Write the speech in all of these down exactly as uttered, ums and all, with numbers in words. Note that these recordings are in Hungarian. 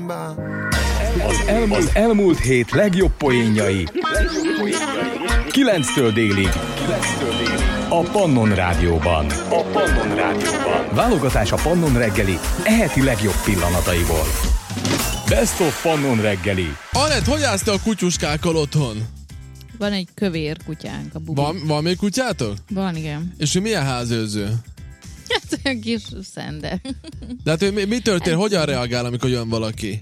Az elmúlt, az elmúlt hét legjobb poénjai. kilenctől délig. A Pannon Rádióban. A Pannon Rádióban. Válogatás a Pannon reggeli eheti legjobb pillanataiból. Best of Pannon reggeli. Anett, hogy állsz te a kutyuskákkal otthon? Van egy kövér kutyánk, a Bubi. Van, van még kutyátok? Van, igen. És ő milyen házőrző? Hát olyan kis szende. De hát ő mi, mi történt? Hogyan reagál, amikor jön valaki?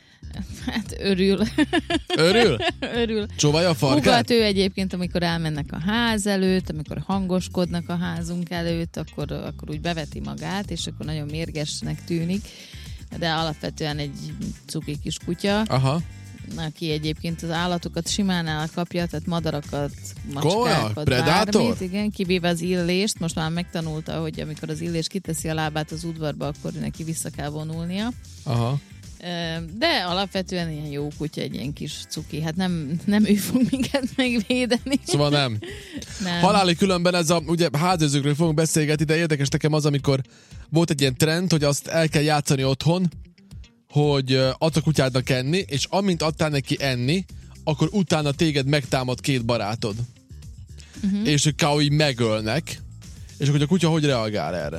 Hát örül. Örül? Örül. Csóválja a farkát? Ugat ő egyébként, amikor elmennek a ház előtt, amikor hangoskodnak a házunk előtt, akkor, akkor úgy beveti magát, és akkor nagyon mérgesnek tűnik. De alapvetően egy cuki kis kutya. Aha. Aki egyébként az állatokat simán elkapja, tehát madarakat, Komolyan? macskákat, Predátor? bármit, igen, kivéve az illést. Most már megtanulta, hogy amikor az illés kiteszi a lábát az udvarba, akkor neki vissza kell vonulnia. Aha. De alapvetően ilyen jó kutya, egy ilyen kis cuki. Hát nem, nem ő fog minket megvédeni. Szóval nem. nem. Haláli különben ez a, ugye házőrzőkről fogunk beszélgetni, de érdekes nekem az, amikor volt egy ilyen trend, hogy azt el kell játszani otthon, hogy adsz a kutyádnak enni, és amint adtál neki enni, akkor utána téged megtámad két barátod. Uh-huh. És ők ká ó így megölnek, és akkor a kutya hogy reagál erre?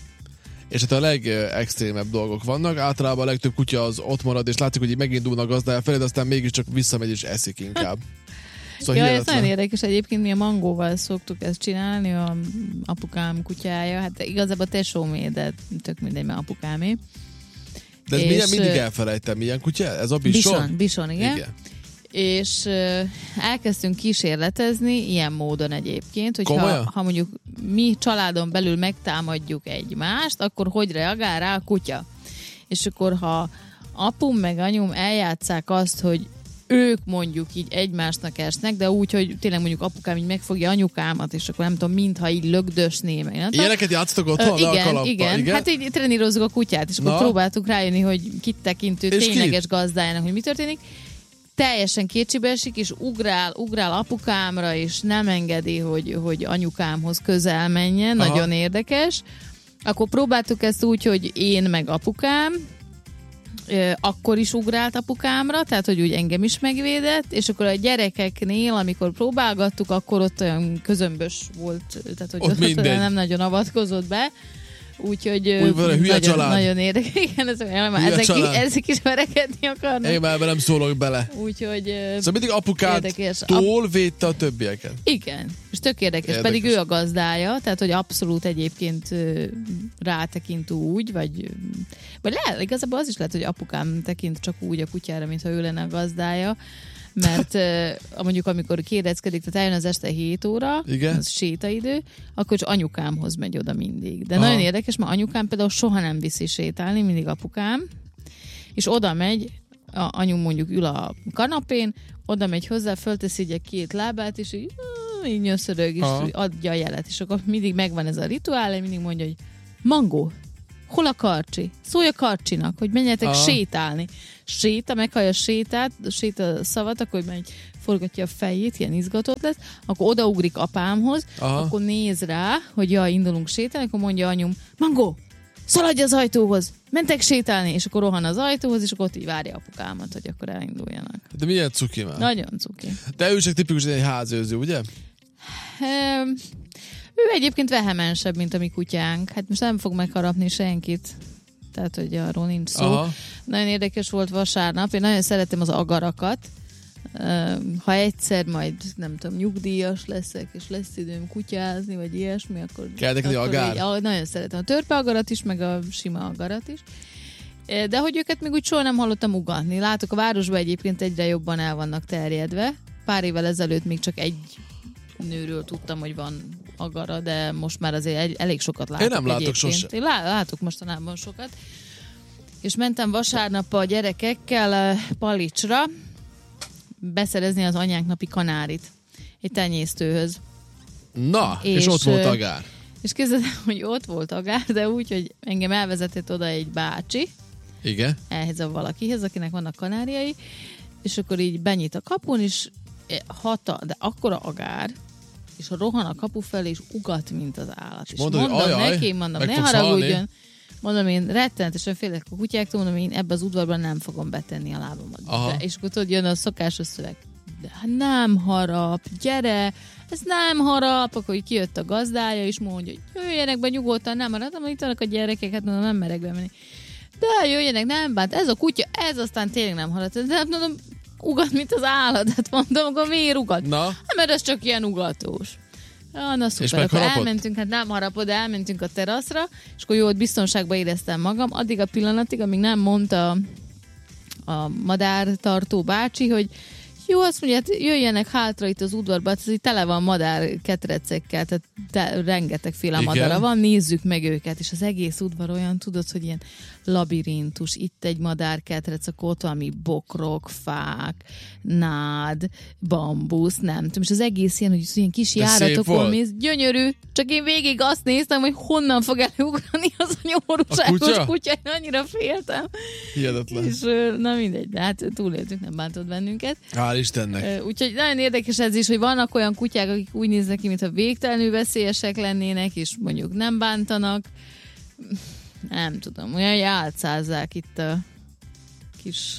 És hát a legextrémebb dolgok vannak, általában a legtöbb kutya az ott marad, és látszik, hogy így megindulnak gazdája felé, de aztán mégiscsak visszamegy és eszik inkább. Szóval ja, ez nagyon érdekes, egyébként mi a Mangóval szoktuk ezt csinálni, a apukám kutyája, hát igazából tesómé, de tök mindegy, mert apukámé. De ez és milyen, mindig elfelejtem, milyen kutya? Ez a bison? Bison, bison igen. igen. És uh, elkezdtünk kísérletezni, ilyen módon egyébként, hogy ha, ha mondjuk mi családon belül megtámadjuk egymást, akkor hogy reagál rá a kutya? És akkor ha apum meg anyum eljátsszák azt, hogy ők mondjuk így egymásnak esnek, de úgy, hogy tényleg mondjuk apukám így megfogja anyukámat, és akkor nem tudom, mintha így lögdösné meg. Nem? Ilyeneket játszottak otthon? Uh, igen, a kalappa, igen, igen. Hát így trenírozzuk a kutyát, és Na. akkor próbáltuk rájönni, hogy kit tekintő tényleges kit? gazdájának, hogy mi történik. Teljesen kétségbe esik, és ugrál, ugrál apukámra, és nem engedi, hogy, hogy anyukámhoz közel menjen. Aha. Nagyon érdekes. Akkor próbáltuk ezt úgy, hogy én meg apukám, akkor is ugrált apukámra, tehát hogy úgy engem is megvédett, és akkor a gyerekeknél, amikor próbálgattuk, akkor ott olyan közömbös volt, tehát hogy ott, ott nem nagyon avatkozott be. Úgyhogy Úgy, nagyon, nagyon érdekes. Igen, ez, ezek, ezek is verekedni akarnak. Én már nem szólok bele. Úgyhogy szóval mindig apukádtól védte a többieket. Igen, és tök érdekes. érdekes. Pedig ő a gazdája, tehát hogy abszolút egyébként rátekint úgy, vagy, vagy lehet, igazából az is lehet, hogy apukám tekint csak úgy a kutyára, mintha ő lenne a gazdája. Mert uh, mondjuk amikor kéreckedik, tehát eljön az este hét óra, igen? Az sétaidő, akkor csak anyukámhoz megy oda mindig. De Aha. nagyon érdekes, mert anyukám például soha nem viszi sétálni, mindig apukám, és oda megy, a anyum mondjuk ül a kanapén, oda megy hozzá, fölteszi így két lábát, és így, így nyöszörög, és Aha. adja a jelet. És akkor mindig megvan ez a rituál, mindig mondja, hogy Mangó, hol a karcsi? Szólj a karcsinak, hogy menjetek Aha. sétálni. Séta, meghallja a sétát, séta szavat, akkor megy, forgatja a fejét, ilyen izgatott lesz, akkor odaugrik apámhoz, Aha. akkor néz rá, hogy jaj, indulunk sétálni, akkor mondja anyum, Mangó, szaladj az ajtóhoz, mentek sétálni, és akkor rohan az ajtóhoz, és akkor ott így várja apukámat, hogy akkor elinduljanak. De milyen cuki már? Nagyon cuki. De ő is tipikus egy házőrző, ugye? Um, Ő egyébként vehemensebb, mint a mi kutyánk. Hát most nem fog megharapni senkit. Tehát, hogy arról nincs szó. Aha. Nagyon érdekes volt vasárnap. Én nagyon szeretem az agarakat. Ha egyszer majd, nem tudom, nyugdíjas leszek, és lesz időm kutyázni, vagy ilyesmi, akkor... Kelltek akkor agár? Így, nagyon szeretem a törpe agarat is, meg a sima agarat is. De hogy őket még úgy soha nem hallottam ugatni. Látok, a városban egyébként egyre jobban el vannak terjedve. Pár évvel ezelőtt még csak egy nőről tudtam, hogy van agara, de most már azért egy, elég sokat látok. Én nem látok egyébként. sose. Én lá, látok mostanában sokat. És mentem vasárnap a gyerekekkel Palicsra beszerezni az anyánk napi kanárit egy tenyésztőhöz. Na, és, és ott volt agár. És képzeld, hogy ott volt agár, de úgy, hogy engem elvezetett oda egy bácsi. Igen. Ehhez a valakihez, akinek vannak kanáriai, és akkor így benyit a kapun, és hata, de akkora agár, és rohan a kapu felé, és ugat, mint az állat. És, és mondod, mondom ajaj, neki, mondom, ne haragudjon, Mondom, én rettenetesen félek a kutyáktól, mondom, én ebbe az udvarban nem fogom betenni a lábamat. De, és akkor tudod, jön a szokásos szöveg. De hát nem harap, gyere, ez nem harap, akkor kijött a gazdája, és mondja, hogy jöjjenek be nyugodtan, nem harap, itt vannak a gyerekek, hát mondom, nem merek bemenni. De jöjjenek, nem bánt, ez a kutya, ez aztán tényleg nem harap. De mondom, ugat, mint az állat, hát mondom, akkor miért ugat? Na? Hát, mert ez csak ilyen ugatós. Ja, na szuper, akkor elmentünk, hát nem harapod, elmentünk a teraszra, és akkor jó, ott biztonságban éreztem magam, addig a pillanatig, amíg nem mondta a madártartó bácsi, hogy jó, azt mondja, hát jöjjenek hátra itt az udvarba, hát ez így tele van madár ketrecekkel, tehát te, rengetegféle madara van, nézzük meg őket, és az egész udvar olyan, tudod, hogy ilyen labirintus, itt egy madár ketrec, akkor ott valami bokrok, fák, nád, bambusz, nem tudom, és az egész ilyen, hogy ilyen kis járatokon mész, gyönyörű, csak én végig azt néztem, hogy honnan fog előugrani az a nyomorúságos kutya? kutya, én annyira féltem. Hihetetlen. És na mindegy, de hát túléltük, nem bántott bennünket. Hál' Istennek. Úgyhogy nagyon érdekes ez is, hogy vannak olyan kutyák, akik úgy néznek ki, mintha végtelenül veszélyesek lennének, és mondjuk nem bántanak. Nem tudom, olyan, hogy álcázzák itt a kis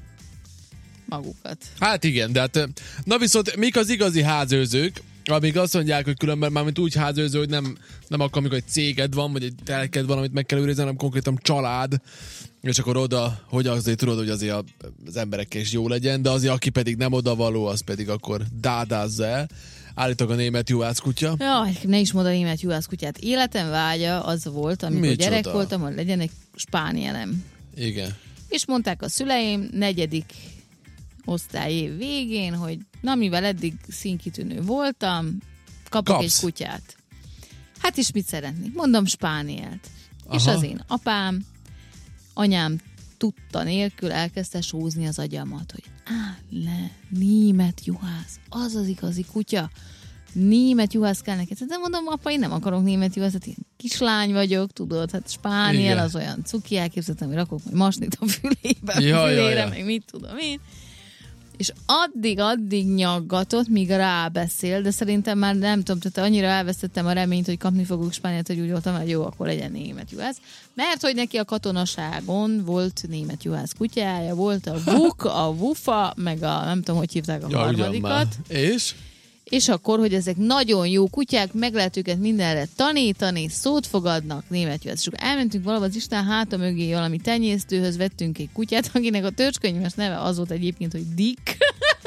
magukat. Hát igen, de hát, na viszont mik az igazi házőrzők, amíg azt mondják, hogy különben már mint úgy házőrző, hogy nem, nem akkor, amikor egy céged van, vagy egy telked van, amit meg kell őrizni, hanem konkrétan család, és akkor oda, hogy azért tudod, hogy azért az emberekkel is jó legyen, de azért, aki pedig nem odavaló, az pedig akkor dádázza el. Állítok a német juhászkutya. Jaj, ne is mondd a német juhászkutyát. Életem vágya az volt, amikor Micsoda? gyerek voltam, hogy legyen egy spánielem. Igen. És mondták a szüleim negyedik osztályév végén, hogy na, mivel eddig színkitűnő voltam, kapok Kapsz. egy kutyát. Hát is mit szeretnék? Mondom, spánielt. Aha. És az én apám, anyám tudta nélkül elkezdte sózni az agyamat, hogy á, le, német juhász, az az igazi kutya, német juhász kell neked. De mondom, apa, én nem akarok német juhász, hát én kislány vagyok, tudod, hát spániel, igen, az olyan cuki, elképzeltem, hogy rakok majd masnit a fülébe, ja, a fülére, ja, ja. meg mit tudom én. És addig-addig nyaggatott, míg rábeszél, de szerintem már nem tudom, tehát annyira elvesztettem a reményt, hogy kapni fogok spánielt, hogy úgy voltam, hogy jó, akkor legyen német juhász. Mert hogy neki a katonaságon volt német juhász kutyája, volt a Vuk, a Vufa, meg a nem tudom, hogy hívták a ja, harmadikat. És? És akkor, hogy ezek nagyon jó kutyák, meg lehet őket mindenre tanítani, szót fogadnak, német juhász. És akkor elmentünk valahol az Isten háta mögé valami tenyésztőhöz, vettünk egy kutyát, akinek a törzskönyves neve az volt egyébként, hogy Dick.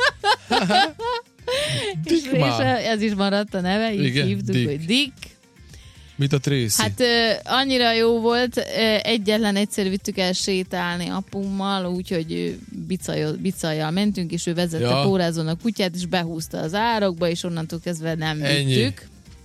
és, és ez is maradt a neve, így igen, hívtuk, Dick. Hogy Dick. Mit a Tracy? Hát uh, annyira jó volt, uh, egyetlen egyszer vittük el sétálni apummal, úgyhogy bicajjal mentünk, és ő vezette ja. pórázón a kutyát, és behúzta az árokba, és onnantól kezdve nem Ennyi. vittük.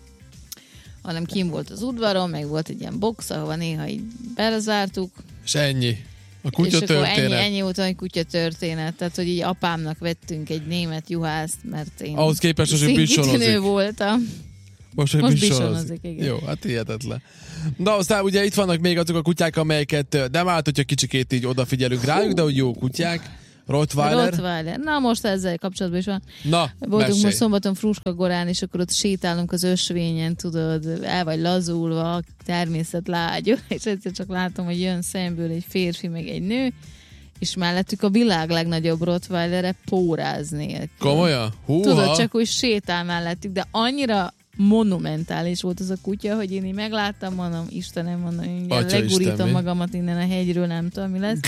Hanem kim volt az udvaron, meg volt egy ilyen box, ahova néha így belezártuk. És ennyi. A kutya és történet. Ennyi, ennyi volt a kutya történet. Tehát, hogy így apámnak vettünk egy német juhászt, mert én ahhoz képest, hogy bisonozik. voltam. Most, Most bisonozik, igen. Jó, hát hihetetlen. Na, aztán ugye itt vannak még azok a kutyák, amelyeket nem állt, hogyha kicsikét így odafigyelünk rájuk, de hogy jó kutyák. Rottweiler. Rottweiler. Na, most ezzel kapcsolatban is van. Na, voltunk mesélj. Most szombaton Fruskagorán, és akkor ott sétálunk az ösvényen, tudod, el vagy lazulva, természet lágy, és egyszer csak látom, hogy jön szemből egy férfi, meg egy nő, és mellettük a világ legnagyobb Rottweilere póráz nélkül. Komolyan? Húha. Tudod, csak úgy sétál mellettük, de annyira monumentális volt az a kutya, hogy én így megláttam, mondom, Istenem, mondom, legurítom Isten, magamat innen a hegyről, nem tudom, mi lesz.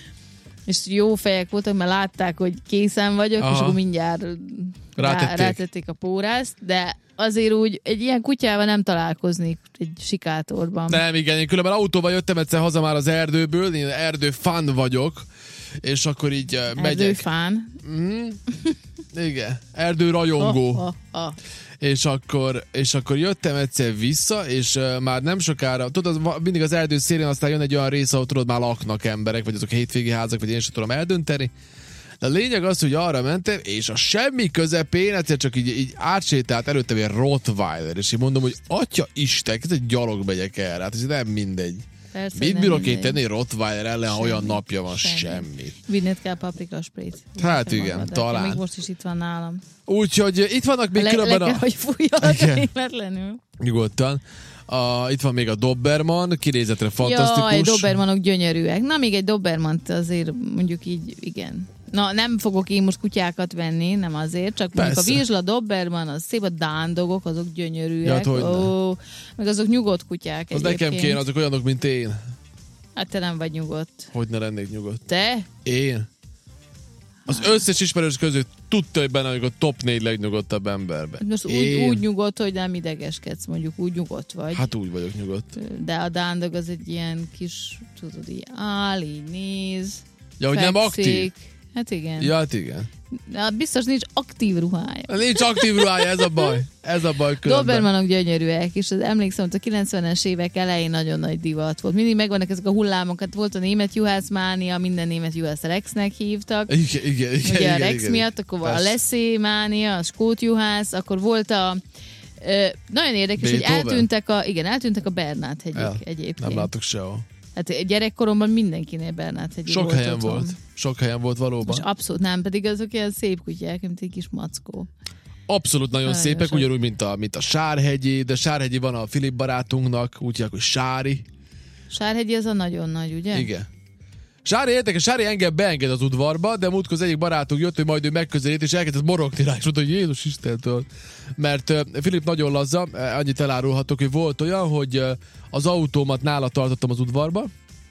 És jó fejek voltak, mert látták, hogy készen vagyok, aha, és akkor mindjárt rátették. rátették a pórázt, de azért úgy egy ilyen kutyával nem találkoznék egy sikátorban. Nem, igen, én különben autóval jöttem egyszer haza már az erdőből, én erdőfán vagyok, és akkor így uh, megyek. Erdőfán? Mm, igen, erdőrajongó. Oh, oh, oh. És akkor, és akkor jöttem egyszer vissza, és uh, már nem sokára, tudod, az, mindig az erdő szélén aztán jön egy olyan rész, ahol tudod, már laknak emberek, vagy azok hétvégi házak, vagy én sem tudom eldönteni. De a lényeg az, hogy arra mentem, és a semmi közepén egyszer csak így, így átsétált előttem egy Rottweiler, és én mondom, hogy atya Isten, ez egy gyalog megyek el, hát ez nem mindegy. Persze, mit bírok én tenni Rottweiler ellen, ha olyan napja van? Semmi. Semmit. Vinned kell paprikasprét. Hát igen, magad, talán. Még most is itt van nálam. Úgyhogy itt vannak még le, különben le a... kell, hogy fújjad, életlenül. Nyugodtan. A, itt van még a Doberman, kinézetre fantasztikus. Jaj, Dobermanok gyönyörűek. Na, még egy Dobermant azért mondjuk így, igen. Na, nem fogok én most kutyákat venni, nem azért, csak mondjuk a Vizsla, Doberman, az szép, a Dándogok, azok gyönyörűek. Ja, Ó, meg azok nyugodt kutyák az egyébként. nekem kéne, azok olyanok, mint én. Hát te nem vagy nyugodt. Hogy ne lennék nyugodt? Te? Én? Az összes ismerős között tudta, hogy benne vagyok a top négy legnyugodtabb emberben. Most úgy, úgy nyugodt, hogy nem idegeskedsz, mondjuk úgy nyugodt vagy. Hát úgy vagyok nyugodt. De a Dándog az egy ilyen kis, tudod, így áll, így néz. Ja, hogy nem aktív? Hát igen. Ja, hát igen. De biztos nincs aktív ruhája. Nincs aktív ruhája, ez a baj. Ez a baj különben. Dobermanok gyönyörűek, és az, emlékszem, hogy a kilencvenes évek elején nagyon nagy divat volt. Mindig megvannak ezek a hullámok, hát volt a német juhászmánia, minden német juhász Rexnek hívtak. Igen, igen, igen. Ugye igen, a Rex igen, miatt, akkor volt a Leszé mánia, a skót juhász, akkor volt a ö, nagyon érdekes, Beethoven? hogy eltűntek a, igen, eltűntek a Bernát hegyek El, egyébként. Nem látok sehol. Hát gyerekkoromban mindenkinél Bernát hegyek Sok volt helyen otthon. volt. Sok helyen volt valóban. És abszolút nem, pedig azok ilyen szép kutyák, mint egy kis mackó. Abszolút nagyon Nagyon szépek, sok. ugyanúgy, mint a, mint a Sárhegyi, de Sárhegyi van a Filip barátunknak, úgy hívják, hogy Sári. Sárhegyi az a nagyon nagy, ugye? Igen. Sári érdekes, Sári engem beenged az udvarba, de múltkor az egyik barátunk jött, hogy majd ő megközelít, és elkezdett morogni rá, és mondta, hogy Jézus Istentől. Mert uh, Filip nagyon lazza, annyit elárulhatok, hogy volt olyan, hogy uh, az autómat nála tartottam az udvarba,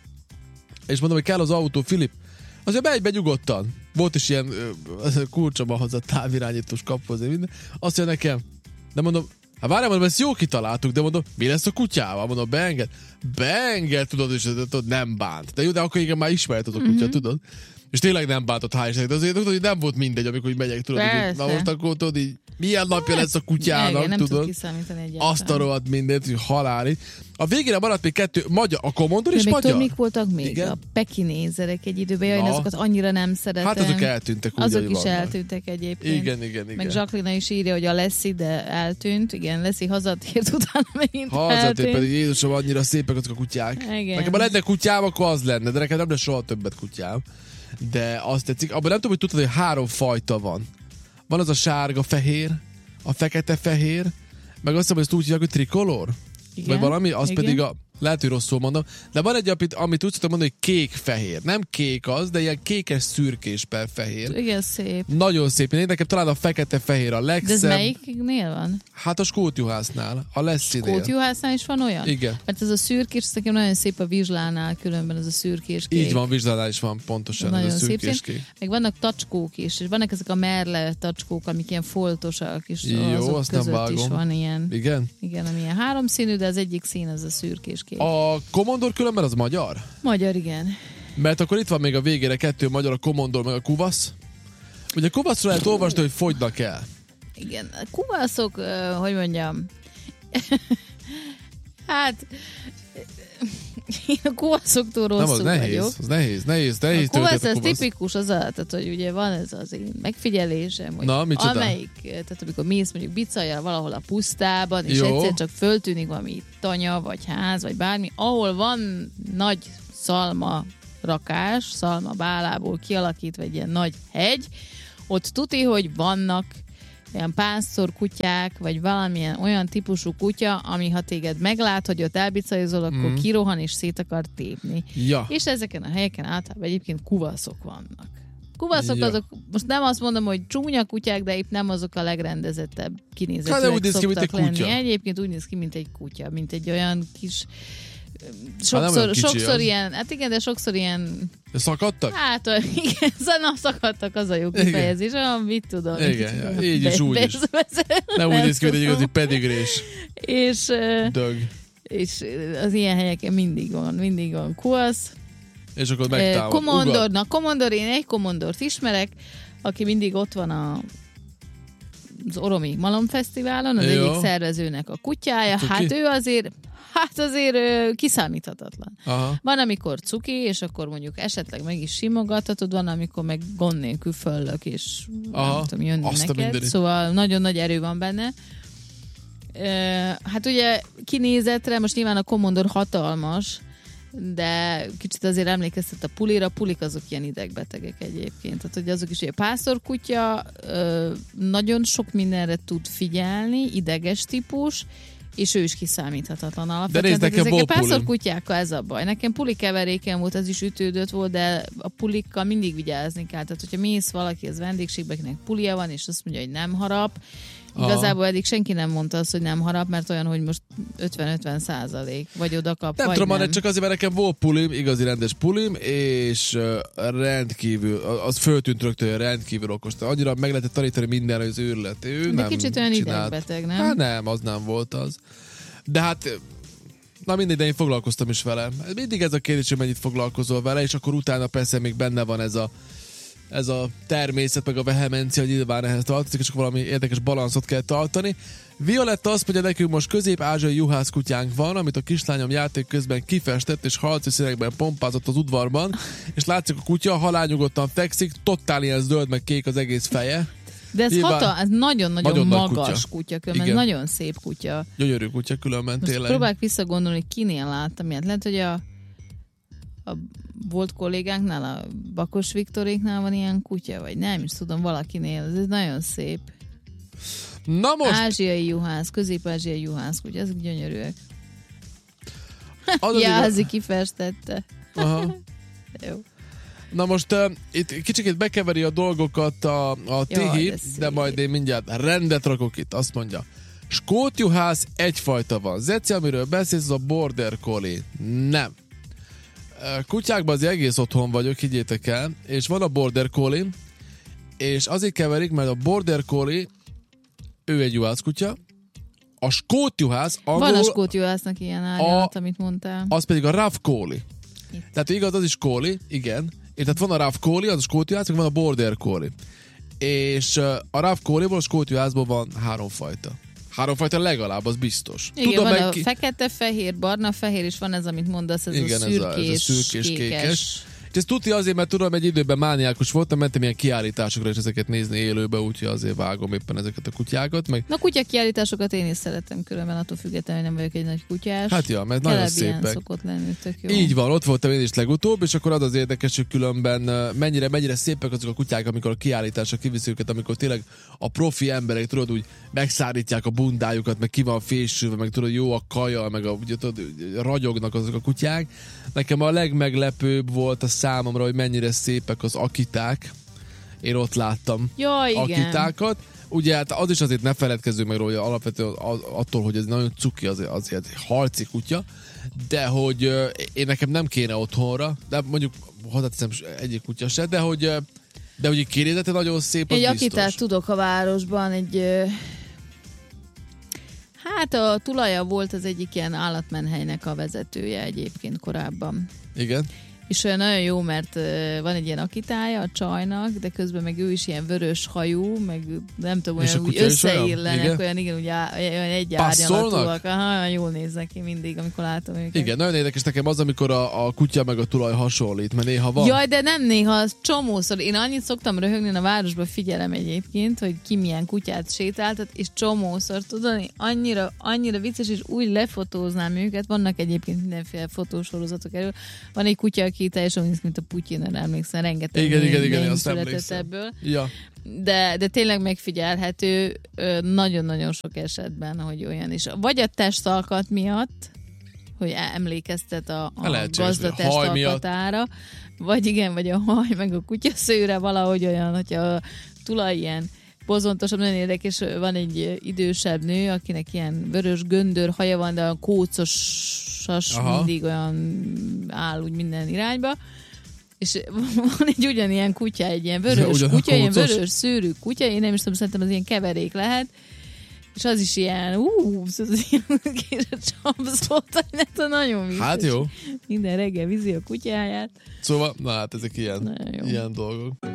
és mondom, hogy kell az autó, Filip. Azért begy be nyugodtan. Volt is ilyen uh, kulcsom ahhoz a távirányítós kaphoz, minden. Azt mondja nekem, de mondom, hát várjál, mondom, ezt jó kitaláltuk, de mondom, mi lesz a kutyával? Mondom, beenged? Beenged, tudod, és tudod, nem bánt. De jó, de akkor igen, már ismert az a kutya, mm-hmm. tudod? És tényleg nem bántott, hál' Istennek, de azért tudod, hogy nem volt mindegy, amikor így megyek, tudod, hogy na most akkor tudod, így milyen napja lesz a kutyának, nem tudod? Azt a rohadt mindent, hogy halálig. A végére maradt még kettő, magyar, a Commodore és magyar. Még mik voltak még? Igen? A pekinézerek egy időben, jaj, azokat annyira nem szeretem. Hát azok eltűntek úgy, Azok is vannak. eltűntek egyébként. Igen, igen, igen. Meg Jacqueline is írja, hogy a Leszi, de eltűnt. Igen, Leszi hazatért, utána megint Hazatért eltűnt. pedig Jézusom, annyira szépek azok a kutyák. Igen. Nekem ha lenne kutyám, akkor az lenne, de nekem nem lesz soha többet kutyám. De azt tetszik. Abban nem tudom, hogy tudtad, hogy három fajta van. Van az a sárga-fehér, a fekete-fehér, meg azt hiszem, hogy ezt úgy hívják, hogy trikolor. Igen, vagy valami, az igen. pedig a, lehet, hogy rosszul mondom, de van egy, amit, amit úgy szoktam mondani, hogy kék-fehér. Nem kék az, de ilyen kékes szürkés per fehér. Igen, szép. Nagyon szép. Én nekem talán a fekete-fehér a legszebb. De ez melyiknél van? Hát a skótjuhásznál, a Lesszinél. Skótjuhásznál is van olyan? Igen. Mert ez a szürkés, ez nekem nagyon szép a Vizslánál, különben ez a szürkés kék. Így van, Vizslánál is van pontosan nagyon ez a szép szürkés szín. kék. Meg vannak tacskók is, és vannak ezek a merle tacskók, amik ilyen foltosak, és Jó, azok azt nem között vágom. is van ilyen. Igen? Igen, ami ilyen háromszínű, de az egyik szín az a szürkés kék. A Commodore különben az magyar? Magyar, igen. Mert akkor itt van még a végére kettő magyar, a Commodore meg a Kuvasz. Ugye a Kuvaszról lehet olvasni, hogy fogynak el. Igen, a kuvászok, uh, hogy mondjam, hát én a kuvászoktól rosszul Nem, az nehéz, vagyok. az nehéz, nehéz, nehéz. A kuvász, történet ez a kuvasz. tipikus az, tehát, hogy ugye van ez az én megfigyelésem, hogy Na, micsoda? amelyik, tehát amikor mész mondjuk bicajjal valahol a pusztában, és Jó. egyszer csak föltűnik valami tanya, vagy ház, vagy bármi, ahol van nagy szalma rakás, szalma bálából kialakítva egy ilyen nagy hegy, ott tuti, hogy vannak ilyen pásztorkutyák, vagy valamilyen olyan típusú kutya, ami ha téged meglát, hogy ott elbicajozol, akkor Mm. kirohan és szét akar tépni. Ja. És ezeken a helyeken általában egyébként kuvaszok vannak. Kuvaszok Ja. azok, most nem azt mondom, hogy csúnya kutyák, de itt nem azok a legrendezettebb kinézetűek Hát, de úgy néz ki, mint szoktak egy kutya. lenni. Egyébként úgy néz ki, mint egy kutya, mint egy olyan kis nem sokszor, olyan kicsi sokszor az. ilyen, hát igen, de sokszor ilyen, De szakadtak? hát igen, szóval szakadtak, az a jó kifejezés, ah, mit tudom. Igen, mit ja, tudom. így is, Be- úgy is. be- Nem úgy néz ki, mint egy igazi pedigrés És, ö, dög. és az ilyen helyeken mindig van, mindig van kuvasz. És akkor Eh, megtámad. Commodore, Ugat. na Commodore, én egy Commodore-t ismerek, aki mindig ott van a az Oromi Malomfesztiválon, az Jó. egyik szervezőnek a kutyája, Cuki? hát ő azért, hát azért ö, kiszámíthatatlan. Aha. Van, amikor cuki, és akkor mondjuk esetleg meg is simogathatod, van, amikor meg gond nélkül föllök, és Aha, nem tudom jönni azt a neked. mindenit. Szóval nagyon nagy erő van benne. Ö, hát ugye kinézetre, most nyilván a Commodore hatalmas, de kicsit azért emlékeztet a pulira, pulik azok ilyen idegbetegek egyébként. Tehát, hogy azok is, hogy a pásztorkutya ö, nagyon sok mindenre tud figyelni, ideges típus, és ő is kiszámíthatatlan alapvetően. De nézd, nekem volt párszor pulim. kutyákkal ez a baj. Nekem puli keveréken volt, az is ütődött volt, de a pulikkal mindig vigyázni kell. Tehát, hogyha mész valaki az vendégségbe, akinek pulia van, és azt mondja, hogy nem harap, igazából eddig senki nem mondta azt, hogy nem harap, mert olyan, hogy most ötven-ötven százalék, vagy oda kap, Nem vagy tudom, nem. csak azért, mert nekem volt pulim, igazi rendes pulim, és uh, rendkívül, az föltűnt rögtön, hogy rendkívül okos. Annyira meg lehetett tanítani mindenre, az őrület. Ő De nem kicsit olyan csinált. idegbeteg, nem? Hát nem, az nem volt az. De hát, na mindegy, de én foglalkoztam is vele. Mindig ez a kérdés, hogy mennyit foglalkozol vele, és akkor utána persze még benne van ez a ez a természet, meg a vehemencia, hogy nyilván ehhez tartozik, és akkor valami érdekes balanszot kell tartani. Violetta azt mondja nekünk, most közép-ázsiai juhász kutyánk van, amit a kislányom játék közben kifestett, és harci színekben pompázott az udvarban, és látszik a kutya, halálnyugodtan fekszik, totál ilyen zöld, meg kék az egész feje. De ez, Nyilván, hata, ez nagyon-nagyon nagyon nagy magas kutya. kutya, különben ez nagyon szép kutya. Gyönyörű kutya különben Most tényleg. próbálok visszagondolni, hogy kinél láttam ilyet. Lehet, hogy a, a volt kollégánknál, a Bakos Viktoréknál van ilyen kutya, vagy nem is tudom, valakinél. Ez nagyon szép. Na most! Ázsiai juhász, közép-ázsiai juhász kutya, ezek gyönyörűek. Az az Jázi igaz- kifestette. Aha. Jó. Na most uh, itt kicsit bekeveri a dolgokat a, a Tihi, de de, szép. de majd én mindjárt rendet rakok itt. Azt mondja, skótjuhász egyfajta van. Zeci, amiről beszélsz, az a border collie. Nem. Uh, Kutyákban azért egész otthon vagyok, higgyétek el, és van a border collie, és azért keverik, mert a border collie, ő egy juhász kutya, a skótjuhász, Van a angolul, skótjuhásznak ilyen árnyalat, amit mondtál. az pedig a rough collie. Itt. Tehát igaz, az is collie, igen. És tehát van a rough collie, az a skótjuhász, meg van a border collie. És uh, a rough collie-ból, a skótjuhászból van három fajta. Három fajta legalább, az biztos. Igen, Tudom, van meg a ki... fekete, fehér, barna, fehér, és van ez, amit mondasz, ez Igen, a ez a- ez a szürkés, szürkés, kékes. kékes. És ezt tudja azért, mert tudom, egy időben mániákus voltam, mentem ilyen kiállításokra, és ezeket nézni élőbe, úgyhogy azért vágom éppen ezeket a kutyákat. Meg... Na, kutya kiállításosokat én is szeretem, különben attól függetlenül, hogy nem vagyok egy nagy kutyás. Hát ja, mert nagyon Kelebb ilyen szépek. szokott lenni, tök jó. Így van, ott voltam én is legutóbb, és akkor az az érdekes, hogy különben uh, mennyire, mennyire szépek azok a kutyák, amikor a kiállításra kiviszik őket, amikor tényleg a profi emberek, tudod, úgy megszárítják a bundájukat, meg ki van fésülve, meg tudod, jó a kaja, meg a, ugye, tudod, ragyognak azok a kutyák. Nekem a legmeglepőbb volt a számomra, hogy mennyire szépek az akiták. Én ott láttam Ja, igen. akitákat. Ugye hát az is azért ne feledkezzünk meg róla, alapvetően attól, hogy ez nagyon cuki, azért, azért egy harci kutya, de hogy uh, én nekem nem kéne otthonra, de mondjuk hozzáteszem egyik kutya se, de hogy uh, de hogy kinézete nagyon szép, az Egy biztos. akitát tudok a városban, egy ö, hát a tulaja volt az egyik ilyen állatmenhelynek a vezetője egyébként korábban. Igen. És olyan nagyon jó, mert uh, van egy ilyen akitája a csajnak, de közben meg ő is ilyen vörös hajú, meg nem tudom, És a olyan úgy kutya is olyan? összeillenek, Igen? olyan igen, úgy á, olyan egy Passzolnak? árnyalatúak. Aha, olyan jól néznek ki mindig, amikor látom őket. Igen, nagyon érdekes nekem az, amikor a, a kutya meg a tulaj hasonlít, mert néha van. Jaj, de nem néha, csomószor. Én annyit szoktam röhögni, a városban figyelem egyébként, hogy ki milyen kutyát sétáltat, és csomószor, tudod, annyira, annyira vicces, és úgy lefotóznám őket. Vannak egyébként mindenféle fotósorozatok erről. Van egy kutya, aki teljesen úgy néz ki, mint a Putyinra, emlékszem, rengeteg Igen, igen, igen, mém azt született emlékszem. ebből. Ja. De, de tényleg megfigyelhető ö, nagyon-nagyon sok esetben, hogy olyan is. Vagy a testalkat miatt, hogy emlékeztet a, a Lehetséges, gazda hogy a haj miatt. testalkatára, vagy igen, vagy a haj, meg a kutyaszőre valahogy olyan, hogyha a tulaj ilyen bozontosabb, nagyon érdekes, van egy idősebb nő, akinek ilyen vörös göndör haja van, de a kócosas mindig olyan áll úgy minden irányba, és van egy ugyanilyen kutya, egy ilyen vörös Ugyan kutya, ilyen kócos. vörös szőrű kutya, én nem is tudom, szerintem az ilyen keverék lehet, és az is ilyen, ú, az ilyen kis csapszott, nagyon vicces. Hát jó. Minden reggel vízi a kutyáját. Szóval, na hát ezek ilyen, Nagyon jó. ilyen dolgok.